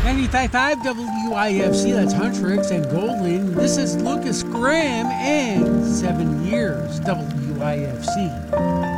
95.5 WIFC, that's Huntrix and Goldland. This is Lucas Graham and 7 Years WIFC.